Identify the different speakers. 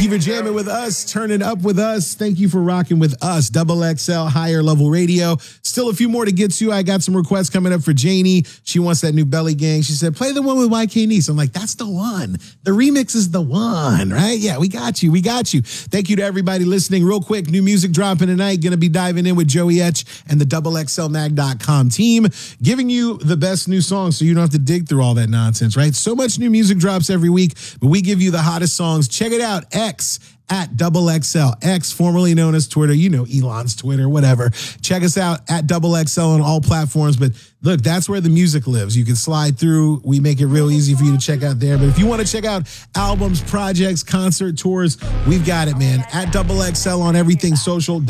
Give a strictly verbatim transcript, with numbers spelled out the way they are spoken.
Speaker 1: Either jamming with us, turning up with us. Thank you for rocking with us. Double X L, higher level radio. Still a few more to get to. I got some requests coming up for Janie. She wants that new Belly Gang. She said, play the one with Y K Nice. I'm like, that's the one. The remix is the one, right? Yeah, we got you. We got you. Thank you to everybody listening. Real quick, new music dropping tonight. Going to be diving in with Joey Etch and the double X L mag dot com team, giving you the best new songs so you don't have to dig through all that nonsense, right? So much new music drops every week, but we give you the hottest songs. Check it out. X at double X L, X, formerly known as Twitter. You know, Elon's Twitter, whatever. Check us out at double X L on all platforms. But look, that's where the music lives. You can slide through. We make it real easy for you to check out there. But if you want to check out albums, projects, concert tours, we've got it, man. At double X L on everything social.